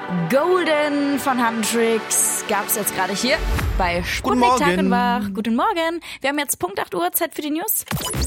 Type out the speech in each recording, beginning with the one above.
Golden von Huntrix gab es jetzt gerade hier bei Sputnik Tag und Wach. Guten Morgen. Wir haben jetzt Punkt 8 Uhr, Zeit für die News.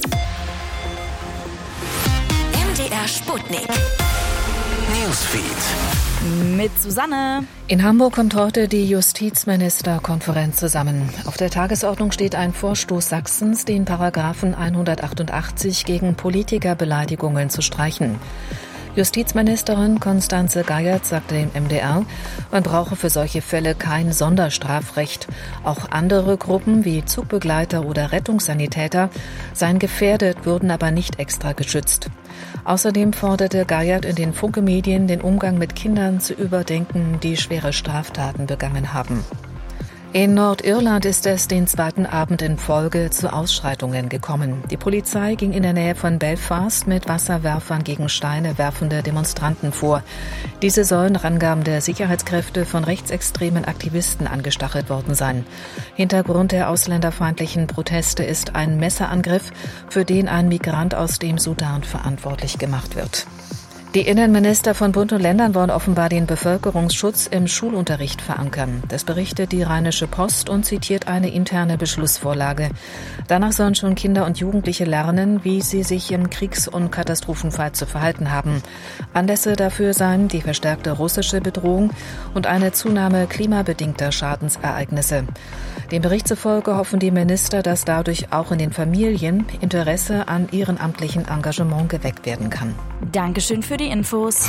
MDR Sputnik Newsfeed mit Susanne. In Hamburg kommt heute die Justizministerkonferenz zusammen. Auf der Tagesordnung steht ein Vorstoß Sachsens, den Paragraphen 188 gegen Politikerbeleidigungen zu streichen. Justizministerin Constanze Geiert sagte dem MDR, man brauche für solche Fälle kein Sonderstrafrecht. Auch andere Gruppen wie Zugbegleiter oder Rettungssanitäter seien gefährdet, würden aber nicht extra geschützt. Außerdem forderte Geiert in den Funke-Medien, den Umgang mit Kindern zu überdenken, die schwere Straftaten begangen haben. In Nordirland ist es den zweiten Abend in Folge zu Ausschreitungen gekommen. Die Polizei ging in der Nähe von Belfast mit Wasserwerfern gegen Steine werfende Demonstranten vor. Diese sollen nach Angaben der Sicherheitskräfte von rechtsextremen Aktivisten angestachelt worden sein. Hintergrund der ausländerfeindlichen Proteste ist ein Messerangriff, für den ein Migrant aus dem Sudan verantwortlich gemacht wird. Die Innenminister von Bund und Ländern wollen offenbar den Bevölkerungsschutz im Schulunterricht verankern. Das berichtet die Rheinische Post und zitiert eine interne Beschlussvorlage. Danach sollen schon Kinder und Jugendliche lernen, wie sie sich im Kriegs- und Katastrophenfall zu verhalten haben. Anlässe dafür seien die verstärkte russische Bedrohung und eine Zunahme klimabedingter Schadensereignisse. Dem Bericht zufolge hoffen die Minister, dass dadurch auch in den Familien Interesse an ehrenamtlichem Engagement geweckt werden kann. Dankeschön für die Infos.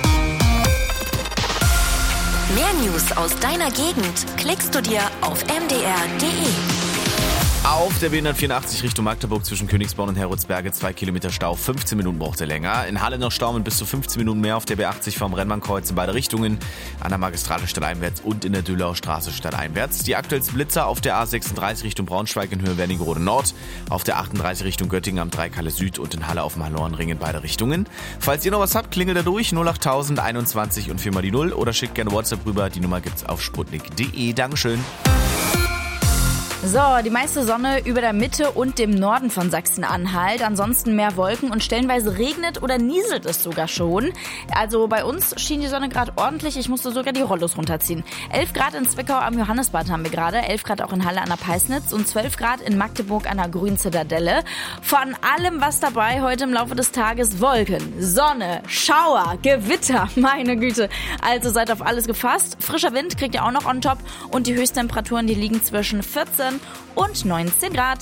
Mehr News aus deiner Gegend klickst du dir auf mdr.de. Auf der B184 Richtung Magdeburg zwischen Königsborn und Heroldsberge 2 Kilometer Stau, 15 Minuten braucht er länger. In Halle noch Stau mit bis zu 15 Minuten mehr auf der B80 vom Rennbahnkreuz in beide Richtungen. An der Magistrale stadteinwärts und in der Dülaustraße stadteinwärts. Die aktuellsten Blitzer auf der A36 Richtung Braunschweig in Höhe Wernigerode Nord. Auf der 38 Richtung Göttingen am Dreikalle Süd und in Halle auf dem Hallorenring in beide Richtungen. Falls ihr noch was habt, klingelt da durch 08000 21 und 4 mal die 0 oder schickt gerne WhatsApp rüber. Die Nummer gibt's auf sputnik.de. Dankeschön. So, die meiste Sonne über der Mitte und dem Norden von Sachsen-Anhalt. Ansonsten mehr Wolken und stellenweise regnet oder nieselt es sogar schon. Also bei uns schien die Sonne gerade ordentlich. Ich musste sogar die Rollos runterziehen. 11 Grad in Zwickau am Johannesbad haben wir gerade. 11 Grad auch in Halle an der Peisnitz und 12 Grad in Magdeburg an der Grünen Zitadelle. Von allem was dabei heute im Laufe des Tages. Wolken, Sonne, Schauer, Gewitter. Meine Güte. Also seid auf alles gefasst. Frischer Wind kriegt ihr auch noch on top. Und die Höchsttemperaturen, die liegen zwischen 14 und 19 Grad.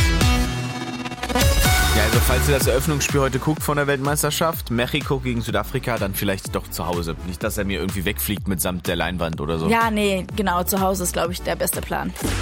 Ja, also falls ihr das Eröffnungsspiel heute guckt von der Weltmeisterschaft, Mexiko gegen Südafrika, dann vielleicht doch zu Hause. Nicht, dass er mir irgendwie wegfliegt mitsamt der Leinwand oder so. Ja, nee, genau, zu Hause ist, glaube ich, der beste Plan.